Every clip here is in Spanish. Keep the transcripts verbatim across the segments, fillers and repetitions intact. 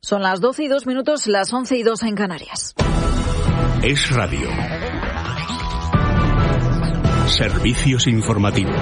Son las doce y dos minutos, las once y dos en Canarias. Es Radio. Servicios informativos.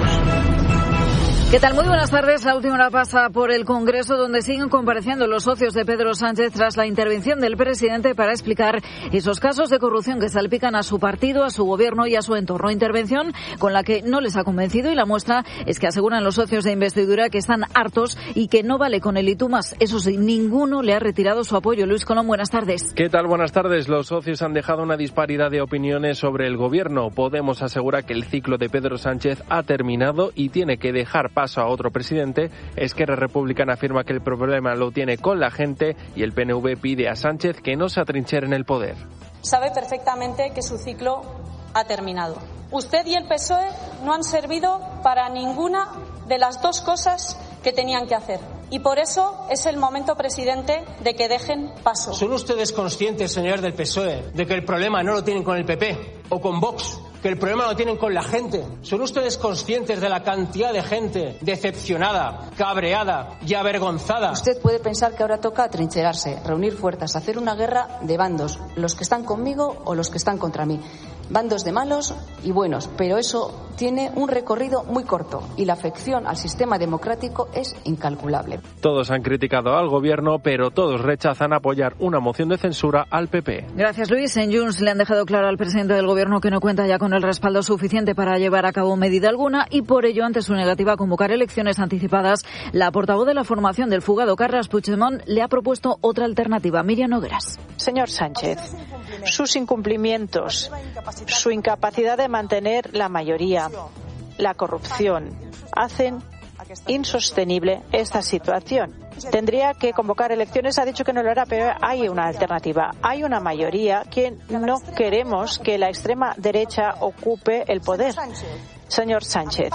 ¿Qué tal? Muy buenas tardes. La última hora pasa por el Congreso, donde siguen compareciendo los socios de Pedro Sánchez tras la intervención del presidente para explicar esos casos de corrupción que salpican a su partido, a su gobierno y a su entorno. Intervención con la que no les ha convencido, y la muestra es que aseguran los socios de investidura que están hartos y que no vale con el y tú más. Eso sí, ninguno le ha retirado su apoyo. Luis Colón, buenas tardes. ¿Qué tal? Buenas tardes. Los socios han dejado una disparidad de opiniones sobre el gobierno. Podemos asegura que el ciclo de Pedro Sánchez ha terminado y tiene que dejar paso a otro presidente. Esquerra Republicana afirma que el problema lo tiene con la gente y el P N V pide a Sánchez que no se atrinchera en el poder. Sabe perfectamente que su ciclo ha terminado. Usted y el P S O E no han servido para ninguna de las dos cosas que tenían que hacer. Y por eso es el momento, presidente, de que dejen paso. ¿Son ustedes conscientes, señores del P S O E, de que el problema no lo tienen con el P P o con Vox? Que el problema lo tienen con la gente. ¿Son ustedes conscientes de la cantidad de gente decepcionada, cabreada y avergonzada? Usted puede pensar que ahora toca atrincherarse, reunir fuerzas, hacer una guerra de bandos, los que están conmigo o los que están contra mí. Bandos de malos y buenos, pero eso tiene un recorrido muy corto y la afección al sistema democrático es incalculable. Todos han criticado al gobierno, pero todos rechazan apoyar una moción de censura al P P. Gracias, Luis. En Junts le han dejado claro al presidente del gobierno que no cuenta ya con el respaldo suficiente para llevar a cabo medida alguna, y por ello, ante su negativa a convocar elecciones anticipadas, la portavoz de la formación del fugado Carles Puigdemont le ha propuesto otra alternativa. Miriam Nogueras. Señor Sánchez, sus incumplimientos, su incapacidad de mantener la mayoría, la corrupción, hacen insostenible esta situación. Tendría que convocar elecciones, ha dicho que no lo hará, pero hay una alternativa. Hay una mayoría que no queremos que la extrema derecha ocupe el poder. Señor Sánchez,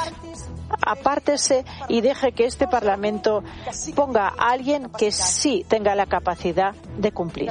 apártese y deje que este Parlamento ponga a alguien que sí tenga la capacidad de cumplir.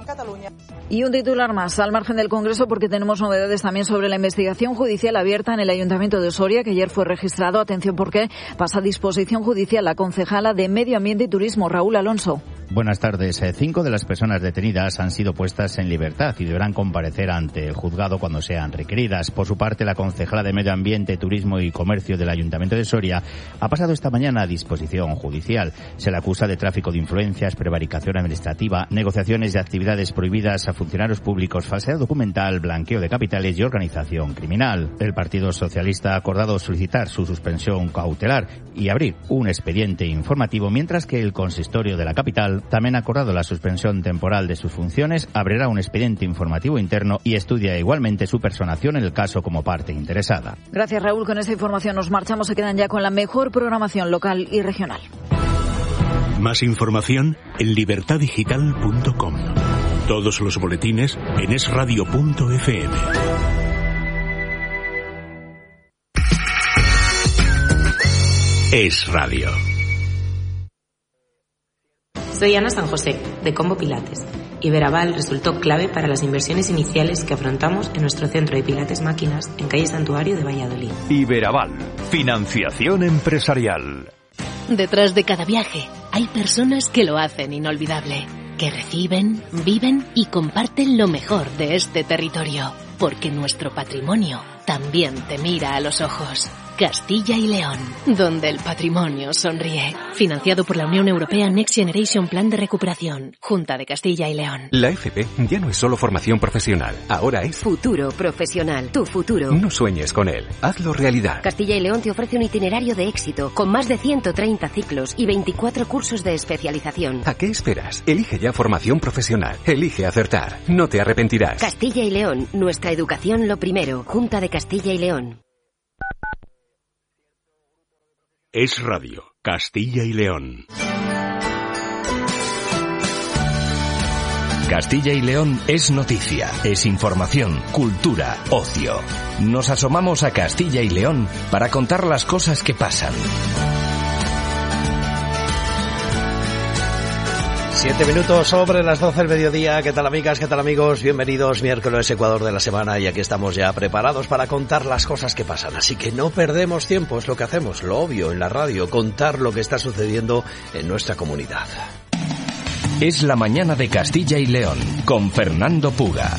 Y un titular más, al margen del Congreso, porque tenemos novedades también sobre la investigación judicial abierta en el Ayuntamiento de Soria, que ayer fue registrado. Atención, porque pasa a disposición judicial la concejala de Medio Ambiente y Turismo, Raúl Alonso. Buenas tardes. Cinco de las personas detenidas han sido puestas en libertad y deberán comparecer ante el juzgado cuando sean requeridas. Por su parte, la concejala de Medio Ambiente, Turismo y Comercio del Ayuntamiento de Soria ha pasado esta mañana a disposición judicial. Se le acusa de tráfico de influencias, prevaricación administrativa, negociaciones de actividades prohibidas a funcionarios públicos, falsedad documental, blanqueo de capitales y organización criminal. El Partido Socialista ha acordado solicitar su suspensión cautelar y abrir un expediente informativo, mientras que el consistorio de la capital también ha acordado la suspensión temporal de sus funciones, abrirá un expediente informativo interno y estudia igualmente su personación en el caso como parte interesada. Gracias, Raúl. Con esta información nos marchamos. Se quedan ya con la mejor programación local y regional. Más información en libertad digital punto com. Todos los boletines en es radio punto efe eme. Es Radio. Soy Ana San José, de Combo Pilates. Iberaval resultó clave para las inversiones iniciales que afrontamos en nuestro centro de Pilates Máquinas en calle Santuario de Valladolid. Iberaval, financiación empresarial. Detrás de cada viaje hay personas que lo hacen inolvidable, que reciben, viven y comparten lo mejor de este territorio, porque nuestro patrimonio también te mira a los ojos. Castilla y León, donde el patrimonio sonríe. Financiado por la Unión Europea Next Generation Plan de Recuperación. Junta de Castilla y León. La F P ya no es solo formación profesional, ahora es futuro profesional. Tu futuro. No sueñes con él, hazlo realidad. Castilla y León te ofrece un itinerario de éxito con más de ciento treinta ciclos y veinticuatro cursos de especialización. ¿A qué esperas? Elige ya formación profesional. Elige acertar. No te arrepentirás. Castilla y León, nuestra educación lo primero. Junta de Castilla y León. Es Radio, Castilla y León. Castilla y León es noticia, es información, cultura, ocio. Nos asomamos a Castilla y León para contar las cosas que pasan. Siete minutos sobre las doce del mediodía. ¿Qué tal, amigas? ¿Qué tal, amigos? Bienvenidos, miércoles Ecuador de la semana, y aquí estamos ya preparados para contar las cosas que pasan. Así que no perdemos tiempo, es lo que hacemos, lo obvio en la radio, contar lo que está sucediendo en nuestra comunidad. Es la mañana de Castilla y León, con Fernando Puga.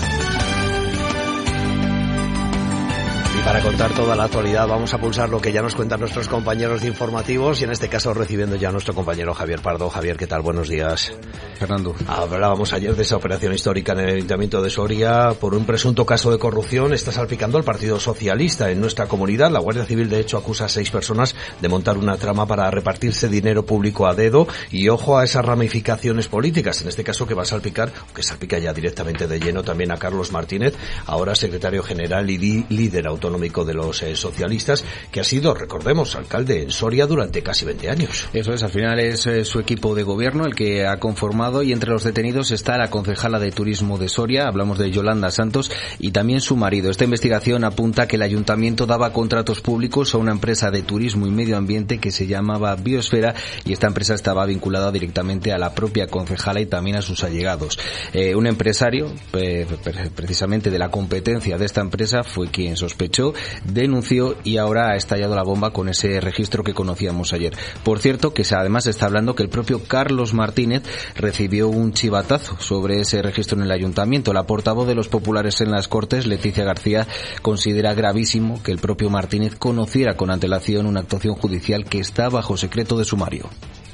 Para contar toda la actualidad vamos a pulsar lo que ya nos cuentan nuestros compañeros de informativos y en este caso recibiendo ya a nuestro compañero Javier Pardo. Javier, ¿qué tal? Buenos días. Fernando. Hablábamos ayer de esa operación histórica en el Ayuntamiento de Soria por un presunto caso de corrupción. Está salpicando al Partido Socialista en nuestra comunidad. La Guardia Civil de hecho acusa a seis personas de montar una trama para repartirse dinero público a dedo y ojo a esas ramificaciones políticas. En este caso que va a salpicar, o que salpica ya directamente de lleno también a Carlos Martínez, ahora secretario general y líder autonómico de los eh, socialistas, que ha sido, recordemos, alcalde en Soria durante casi veinte años. Eso es, al final es eh, su equipo de gobierno el que ha conformado, y entre los detenidos está la concejala de turismo de Soria, hablamos de Yolanda Santos, y también su marido. Esta investigación apunta que el ayuntamiento daba contratos públicos a una empresa de turismo y medio ambiente que se llamaba Biosfera, y esta empresa estaba vinculada directamente a la propia concejala y también a sus allegados. Eh, un empresario, eh, precisamente de la competencia de esta empresa, fue quien sospechó, denunció y ahora ha estallado la bomba con ese registro que conocíamos ayer. Por cierto, que además está hablando que el propio Carlos Martínez recibió un chivatazo sobre ese registro en el ayuntamiento. La portavoz de los populares en las Cortes, Leticia García, considera gravísimo que el propio Martínez conociera con antelación una actuación judicial que está bajo secreto de sumario.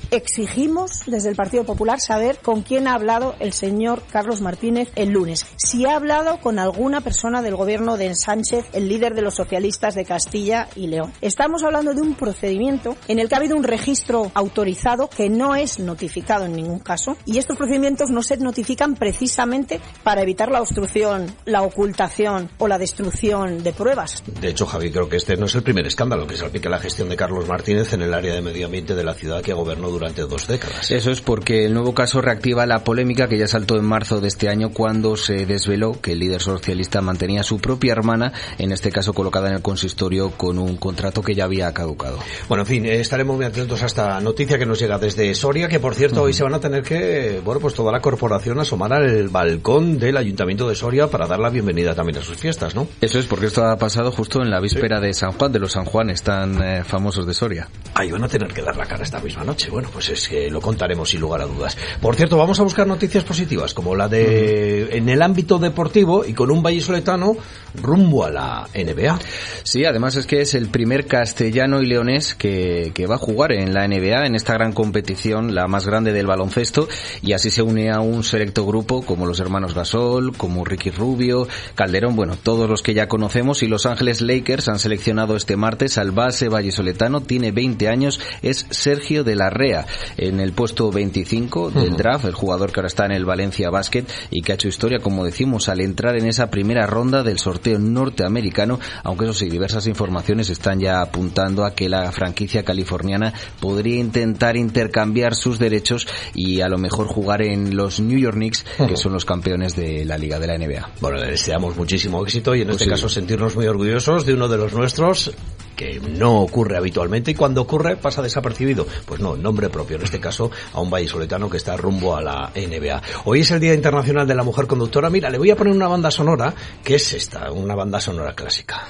Exigimos desde el Partido Popular saber con quién ha hablado el señor Carlos Martínez el lunes. Si ha hablado con alguna persona del gobierno de Sánchez, el líder de los socialistas de Castilla y León. Estamos hablando de un procedimiento en el que ha habido un registro autorizado que no es notificado en ningún caso, y estos procedimientos no se notifican precisamente para evitar la obstrucción, la ocultación o la destrucción de pruebas. De hecho, Javi, creo que este no es el primer escándalo que salpica la gestión de Carlos Martínez en el área de medio ambiente de la ciudad que gobernó durante dos décadas. Eso es porque el nuevo caso reactiva la polémica que ya saltó en marzo de este año cuando se desveló que el líder socialista mantenía a su propia hermana, en este caso colocada en el consistorio, con un contrato que ya había caducado. Bueno, en fin, estaremos muy atentos a esta noticia que nos llega desde Soria, que por cierto uh-huh. hoy se van a tener que, bueno, pues toda la corporación asomar al balcón del Ayuntamiento de Soria para dar la bienvenida también a sus fiestas, ¿no? Eso es, porque esto ha pasado justo en la víspera sí. de San Juan, de los San Juanes tan eh, famosos de Soria. Ahí van a tener que dar la cara esta misma noche. Bueno, pues es que lo contaremos sin lugar a dudas. Por cierto, vamos a buscar noticias positivas, como la de en el ámbito deportivo y con un vallisoletano rumbo a la N B A. Sí, además es que es el primer castellano y leonés que, que va a jugar en la N B A, en esta gran competición, la más grande del baloncesto, y así se une a un selecto grupo como los hermanos Gasol, como Ricky Rubio, Calderón, bueno, todos los que ya conocemos. Y Los Ángeles Lakers han seleccionado este martes al base vallisoletano, tiene veinte años, es Sergio de la Rea, en el puesto veinticinco del draft, el jugador que ahora está en el Valencia Basket y que ha hecho historia, como decimos, al entrar en esa primera ronda del sorteo norteamericano, aunque eso sí, diversas informaciones están ya apuntando a que la franquicia californiana podría intentar intercambiar sus derechos y a lo mejor jugar en los New York Knicks, que son los campeones de la liga de la N B A. Bueno, le deseamos muchísimo éxito y en pues este sí. caso sentirnos muy orgullosos de uno de los nuestros, que no ocurre habitualmente, y cuando ocurre pasa desapercibido. Pues no, nombre propio, en este caso a un vallisoletano que está rumbo a la N B A. Hoy es el Día Internacional de la Mujer Conductora. Mira, le voy a poner una banda sonora, que es esta, una banda sonora clásica.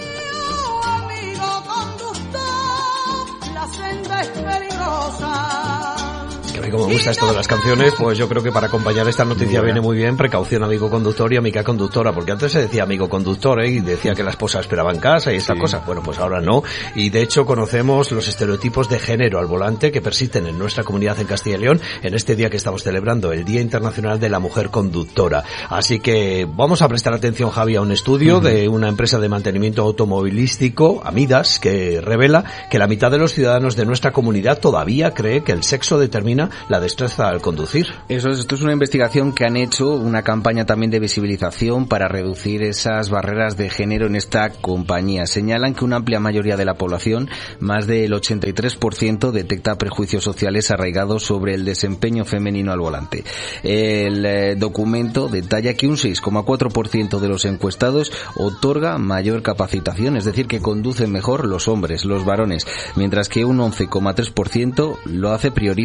Amigo conductor, la senda es peligrosa. Que a mí como me gusta esto de las canciones, pues yo creo que para acompañar esta noticia viene muy bien precaución amigo conductor y amiga conductora, porque antes se decía amigo conductor, ¿eh? Y decía que la esposa esperaba en casa y esta sí. cosa. Bueno, pues ahora no. Y de hecho conocemos los estereotipos de género al volante que persisten en nuestra comunidad en Castilla y León en este día que estamos celebrando, el Día Internacional de la Mujer Conductora. Así que vamos a prestar atención, Javi, a un estudio uh-huh. de una empresa de mantenimiento automovilístico, Amidas, que revela que la mitad de los ciudadanos de nuestra comunidad todavía cree que el sexo determina la destreza al conducir. Eso es, esto es una investigación que han hecho, una campaña también de visibilización para reducir esas barreras de género en esta compañía. Señalan que una amplia mayoría de la población, más del ochenta y tres por ciento, detecta prejuicios sociales arraigados sobre el desempeño femenino al volante. El eh, documento detalla que un seis coma cuatro por ciento de los encuestados otorga mayor capacitación, es decir, que conducen mejor los hombres, los varones, mientras que un once coma tres por ciento lo hace, prioriza el desempeño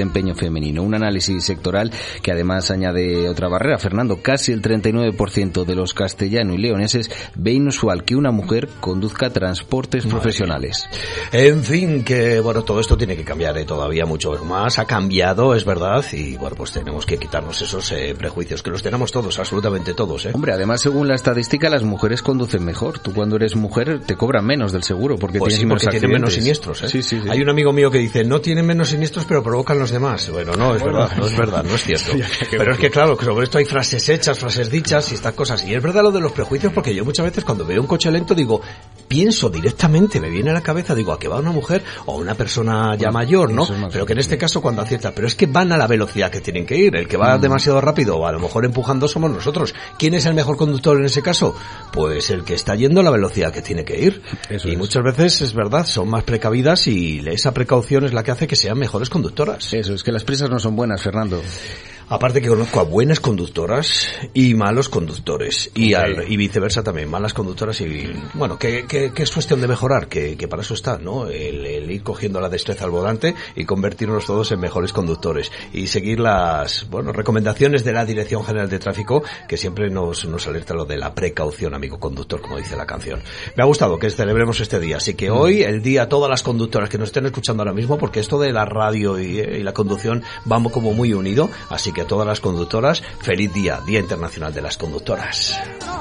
desempeño femenino. Un análisis sectoral que además añade otra barrera. Fernando, casi el treinta y nueve por ciento de los castellanos y leoneses ve inusual que una mujer conduzca transportes Madre profesionales. En fin, que bueno, todo esto tiene que cambiar ¿eh? todavía mucho más. Ha cambiado, es verdad, y bueno, pues tenemos que quitarnos esos eh, prejuicios, que los tenemos todos, absolutamente todos. ¿eh? Hombre, además, según la estadística, las mujeres conducen mejor. Tú cuando eres mujer te cobran menos del seguro porque pues tienes sí, porque menos tienen menos siniestros. ¿eh? Sí, sí, sí. Hay un amigo mío que dice, no tienen menos siniestros, pero provocan los demás. Bueno, no, es verdad, no es verdad, no es cierto. Pero es que claro, sobre esto hay frases hechas, frases dichas y estas cosas. Y es verdad lo de los prejuicios, porque yo muchas veces cuando veo un coche lento digo, pienso directamente, me viene a la cabeza, digo, ¿a qué va una mujer o una persona ya mayor, no? Pero que en este caso cuando acierta, pero es que van a la velocidad que tienen que ir. El que va mm. demasiado rápido o a lo mejor empujando somos nosotros. ¿Quién es el mejor conductor en ese caso? Pues el que está yendo a la velocidad que tiene que ir. Eso y es. Muchas veces es verdad, son más precavidas y esa precaución es la que hace que sean mejores conductoras. Eso, es que las prisas no son buenas, Fernando. Aparte que conozco a buenas conductoras y malos conductores y, okay. al, y viceversa también, malas conductoras y bueno, que, que, que es cuestión de mejorar, que, que para eso está, ¿no? El, el ir cogiendo la destreza al volante y convertirnos todos en mejores conductores y seguir las, bueno, recomendaciones de la Dirección General de Tráfico, que siempre nos, nos alerta lo de la precaución, amigo conductor, como dice la canción. Me ha gustado que celebremos este día, así que mm. hoy, el día, todas las conductoras que nos estén escuchando ahora mismo, porque esto de la radio y, y la conducción vamos como muy unido, así que a todas las conductoras, feliz día, Día Internacional de las Conductoras.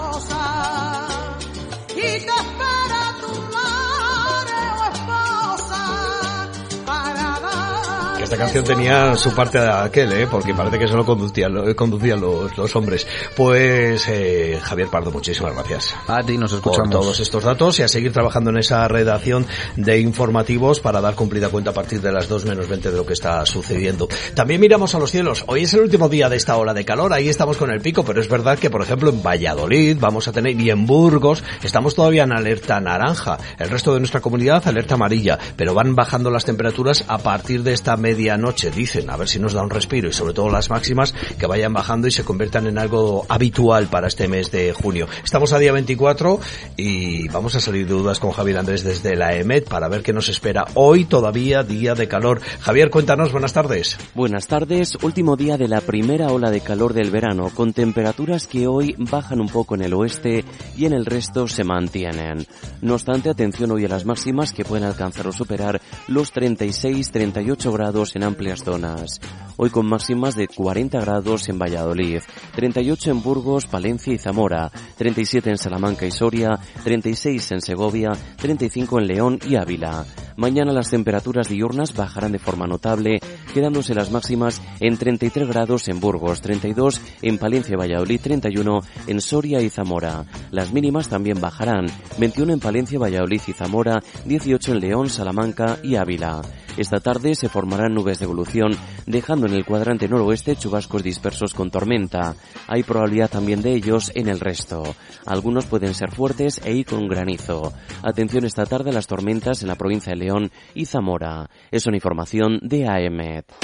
Esta canción tenía su parte de aquel, ¿eh? Porque parece que solo conducían, conducían los, los hombres. Pues, eh, Javier Pardo, muchísimas gracias. A ti nos escuchamos. Por todos estos datos y a seguir trabajando en esa redacción de informativos para dar cumplida cuenta a partir de las dos menos veinte de lo que está sucediendo. También miramos a los cielos. Hoy es el último día de esta ola de calor, ahí estamos con el pico, pero es verdad que, por ejemplo, en Valladolid vamos a tener, y en Burgos, estamos todavía en alerta naranja. El resto de nuestra comunidad, alerta amarilla, pero van bajando las temperaturas a partir de esta media noche, dicen, a ver si nos da un respiro y sobre todo las máximas que vayan bajando y se conviertan en algo habitual para este mes de junio. Estamos a día veinticuatro y vamos a salir de dudas con Javier Andrés desde la E M E T para ver qué nos espera hoy, todavía día de calor. Javier, cuéntanos, buenas tardes. Buenas tardes, último día de la primera ola de calor del verano, con temperaturas que hoy bajan un poco en el oeste y en el resto se mantienen. No obstante, atención hoy a las máximas que pueden alcanzar o superar los treinta y seis a treinta y ocho grados en amplias zonas. Hoy con máximas de cuarenta grados en Valladolid, treinta y ocho en Burgos, Palencia y Zamora, treinta y siete en Salamanca y Soria, treinta y seis en Segovia, treinta y cinco en León y Ávila. Mañana las temperaturas diurnas bajarán de forma notable, quedándose las máximas en treinta y tres grados en Burgos, treinta y dos en Palencia y Valladolid, treinta y uno en Soria y Zamora. Las mínimas también bajarán, veintiuno en Palencia, Valladolid y Zamora, dieciocho en León, Salamanca y Ávila. Esta tarde se formarán nubes de evolución, dejando en el cuadrante noroeste chubascos dispersos con tormenta. Hay probabilidad también de ellos en el resto. Algunos pueden ser fuertes e ir con granizo. Atención esta tarde a las tormentas en la provincia de León y Zamora. Es una información de A E M E T.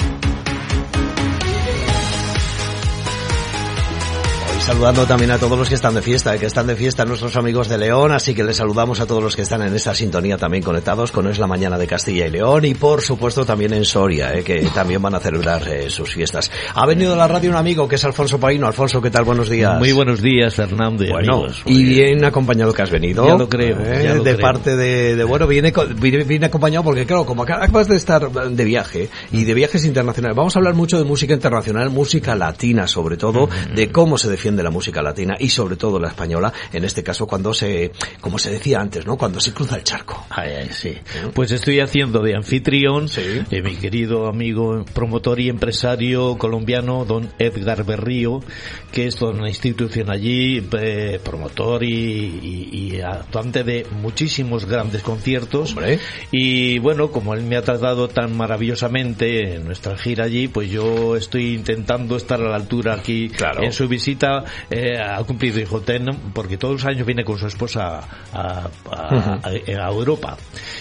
Saludando también a todos los que están de fiesta, eh, que están de fiesta nuestros amigos de León, así que les saludamos a todos los que están en esta sintonía también conectados con Es la Mañana de Castilla y León y por supuesto también en Soria, eh, que también van a celebrar eh, sus fiestas. Ha venido a la radio un amigo que es Alfonso Paino. Alfonso, ¿qué tal? Buenos días. Muy buenos días, Fernando y bueno, amigos. Y bien acompañado que has venido. Ya lo creo, eh, ya lo De creo. parte de, de bueno, viene, viene, viene acompañado porque claro, como acabas de estar de viaje y de viajes internacionales, vamos a hablar mucho de música internacional, música latina sobre todo, mm-hmm. de cómo se defiende la música latina y sobre todo la española, en este caso cuando se, como se decía antes, ¿no? Cuando se cruza el charco. Ay, ay, sí. Pues estoy haciendo de anfitrión, sí. de mi querido amigo, promotor y empresario colombiano, don Edgar Berrío, que es toda una institución allí, eh, promotor y, y, y actuante de muchísimos grandes conciertos. Hombre. Y bueno, como él me ha tratado tan maravillosamente en nuestra gira allí, pues yo estoy intentando estar a la altura aquí claro. en su visita ahora eh, ha cumplido hijo ten, porque todos los años viene con su esposa a, a, uh-huh. a, a Europa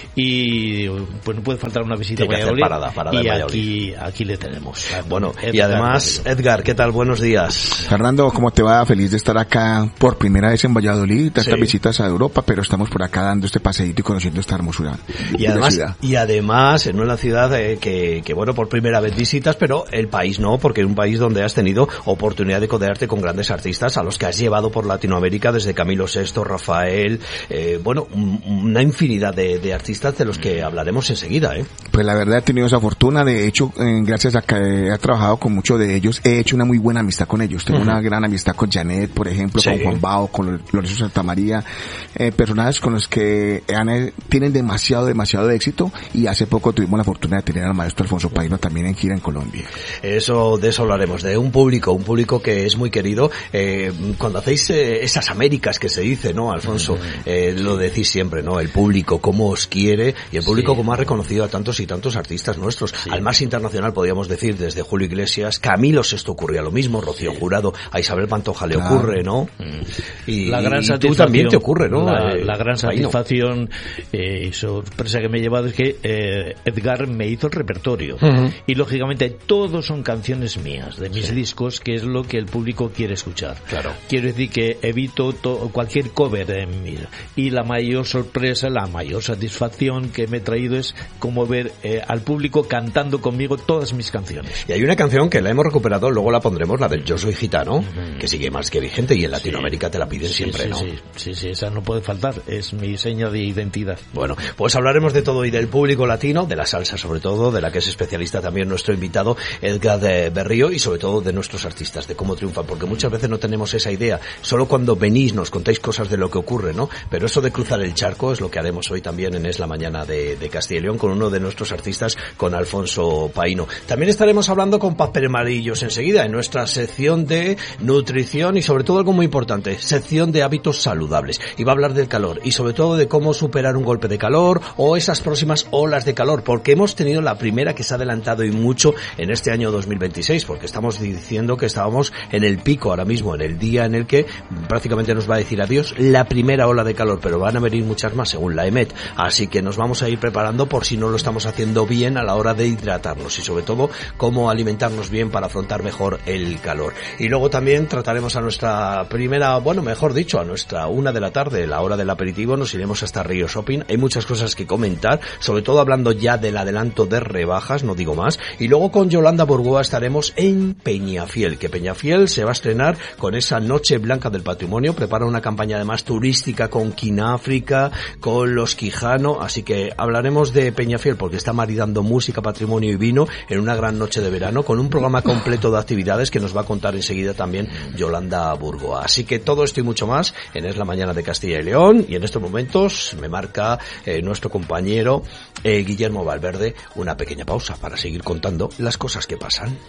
y pues no puede faltar una visita a Valladolid, parada, parada y Valladolid. aquí aquí le tenemos. Bueno, Edgar, y además Edgar, ¿qué tal? Buenos días. Fernando, ¿cómo te va? Feliz de estar acá por primera vez en Valladolid, estas sí. visitas a Europa, pero estamos por acá dando este paseíto y conociendo esta hermosura. Y además, y además en una ciudad eh, que, que bueno, por primera vez visitas, pero el país no, porque es un país donde has tenido oportunidad de codearte con grandes artistas a los que has llevado por Latinoamérica, desde Camilo sexto, Rafael, eh, bueno, una infinidad de, de artistas de los que hablaremos enseguida, ¿eh? Pues la verdad he tenido esa fortuna, de hecho, eh, gracias a que he trabajado con muchos de ellos, he hecho una muy buena amistad con ellos. Tengo uh-huh. una gran amistad con Janet, por ejemplo, sí. con Juan Bao, con Lorenzo Santamaría, eh, personajes con los que han, eh, tienen demasiado, demasiado éxito, y hace poco tuvimos la fortuna de tener al maestro Alfonso Paino también en gira en Colombia. Eso, de eso hablaremos, de un público, un público que es muy querido. Eh, cuando hacéis eh, esas Américas que se dice, ¿no, Alfonso? Uh-huh. Eh, lo decís siempre, ¿no? El público cómo os quiere, y el público sí. cómo ha reconocido a tantos y tantos artistas nuestros. Sí. Al más internacional podríamos decir, desde Julio Iglesias, Camilo sexto ocurría lo mismo, Rocío sí. Jurado, a Isabel Pantoja le claro. ocurre, ¿no? Y, la gran y tú también te ocurre, ¿no? La, eh, la gran satisfacción eh, y sorpresa que me he llevado es que eh, Edgar me hizo el repertorio. Uh-huh. Y lógicamente todos son canciones mías, de mis sí. discos, que es lo que el público quiere escuchar. Claro. Quiero decir que evito to- cualquier cover en mí. Y la mayor sorpresa, la mayor satisfacción que me he traído es como ver eh, al público cantando conmigo todas mis canciones. Y hay una canción que la hemos recuperado, luego la pondremos, la del Yo Soy Gitano, uh-huh. que sigue más que vigente, y en Latinoamérica sí. te la piden sí, siempre, sí, ¿no? Sí, sí, sí, esa no puede faltar, es mi seña de identidad. Bueno, pues hablaremos de todo y del público latino, de la salsa sobre todo, de la que es especialista también nuestro invitado Edgar Berrío, y sobre todo de nuestros artistas, de cómo triunfan, porque muchas veces no tenemos esa idea, solo cuando venís nos contáis cosas de lo que ocurre, ¿no? Pero eso de cruzar el charco es lo que haremos hoy también en Es la Mañana de, de Castilla y León, con uno de nuestros artistas, con Alfonso Paino. También estaremos hablando con Paz Pérez Marillos enseguida, en nuestra sección de nutrición y sobre todo algo muy importante, sección de hábitos saludables. Y va a hablar del calor y sobre todo de cómo superar un golpe de calor o esas próximas olas de calor, porque hemos tenido la primera que se ha adelantado y mucho en este año dos mil veintiséis, porque estamos diciendo que estábamos en el pico ahora mismo, en el día en el que prácticamente nos va a decir adiós la primera ola de calor, pero van a venir muchas más según la EMET, así que nos vamos a ir preparando por si no lo estamos haciendo bien a la hora de hidratarnos y sobre todo cómo alimentarnos bien para afrontar mejor el calor. Y luego también trataremos a nuestra primera, bueno, mejor dicho, a nuestra una de la tarde, la hora del aperitivo, nos iremos hasta Río Shopping. Hay muchas cosas que comentar, sobre todo hablando ya del adelanto de rebajas, no digo más. Y luego con Yolanda Burgoa estaremos en Peñafiel, que Peñafiel se va a estrenar con esa Noche Blanca del Patrimonio, prepara una campaña además turística con Quináfrica, con los Quijano, así que hablaremos de Peñafiel porque está maridando música, patrimonio y vino en una gran noche de verano con un programa completo de actividades que nos va a contar enseguida también Yolanda Burgoa. Así que todo esto y mucho más en Es la Mañana de Castilla y León, y en estos momentos me marca eh, nuestro compañero eh, Guillermo Valverde una pequeña pausa para seguir contando las cosas que pasan.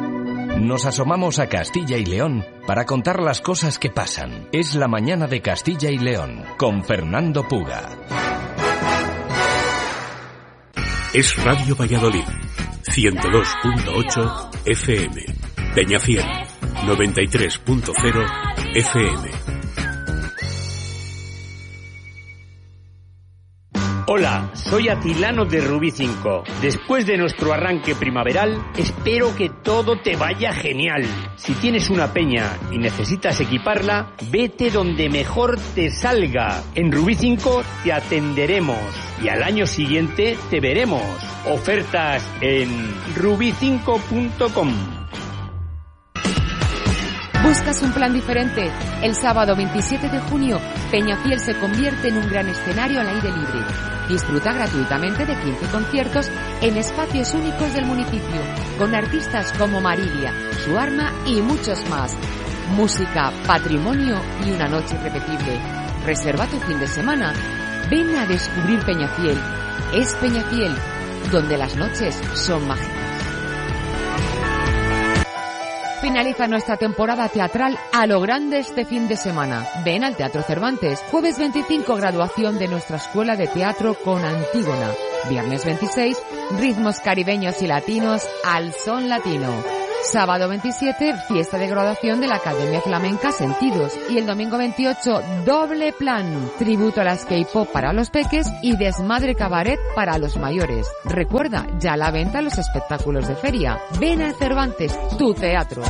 Nos asomamos a Castilla y León para contar las cosas que pasan. Es la Mañana de Castilla y León con Fernando Puga. Es Radio Valladolid, ciento dos punto ocho F M. Peñafiel, noventa y tres punto cero F M. Hola, soy Atilano de Rubí cinco. Después de nuestro arranque primaveral, espero que todo te vaya genial. Si tienes una peña y necesitas equiparla, vete donde mejor te salga. En Rubí cinco te atenderemos y al año siguiente te veremos. Ofertas en rubí cinco punto com. ¿Buscas un plan diferente? El sábado veintisiete de junio, Peñafiel se convierte en un gran escenario al aire libre. Disfruta gratuitamente de quince conciertos en espacios únicos del municipio, con artistas como Marilia, Su Arma y muchos más. Música, patrimonio y una noche irrepetible. Reserva tu fin de semana. Ven a descubrir Peñafiel. Es Peñafiel, donde las noches son mágicas. Finaliza nuestra temporada teatral a lo grande este fin de semana. Ven al Teatro Cervantes. Jueves veinticinco, graduación de nuestra Escuela de Teatro con Antígona. Viernes veintiséis, ritmos caribeños y latinos al son latino. Sábado veintisiete, fiesta de graduación de la Academia Flamenca Sentidos. Y el domingo veintiocho, doble plan. Tributo a las K-pop para los peques y desmadre cabaret para los mayores. Recuerda, ya a la venta los espectáculos de feria. Ven a Cervantes, tu teatro.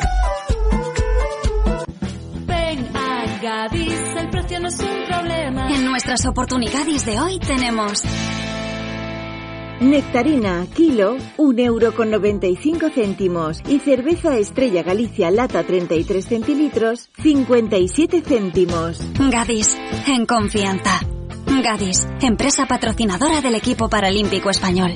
Ven a Gadis, el precio no es un problema. En nuestras oportunidades de hoy tenemos... Nectarina, kilo, un euro con noventa y cinco céntimos. Y cerveza Estrella Galicia, lata treinta y tres centilitros, cincuenta y siete céntimos. Gadis, en confianza. Gadis, empresa patrocinadora del equipo paralímpico español.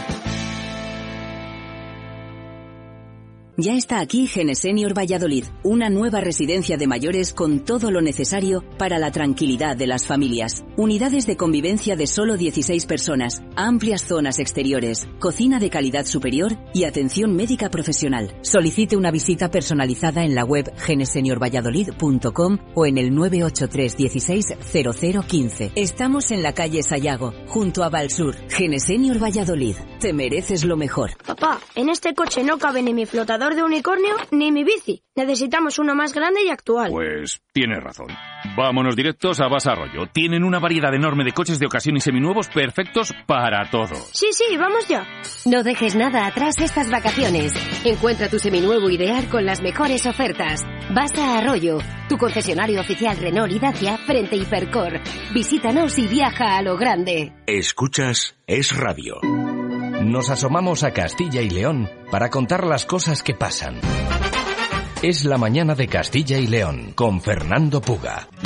Ya está aquí Genesenior Valladolid, una nueva residencia de mayores con todo lo necesario para la tranquilidad de las familias. Unidades de convivencia de solo dieciséis personas, amplias zonas exteriores, cocina de calidad superior y atención médica profesional. Solicite una visita personalizada en la web genesenior valladolid punto com o en el nueve ocho tres dieciséis cero cero quince. Estamos en la calle Sayago, junto a Valsur. Genesenior Valladolid, te mereces lo mejor. Papá, en este coche no cabe ni mi flotador de unicornio ni mi bici. Necesitamos uno más grande y actual. Pues tienes razón. Vámonos directos a Basa Arroyo. Tienen una variedad enorme de coches de ocasión y seminuevos perfectos para todo. Sí, sí, vamos ya. No dejes nada atrás estas vacaciones. Encuentra tu seminuevo ideal con las mejores ofertas. Basa Arroyo, tu concesionario oficial Renault y Dacia frente a Hipercor. Visítanos y viaja a lo grande. Escuchas Es Radio. Nos asomamos a Castilla y León para contar las cosas que pasan. Es la mañana de Castilla y León con Fernando Puga.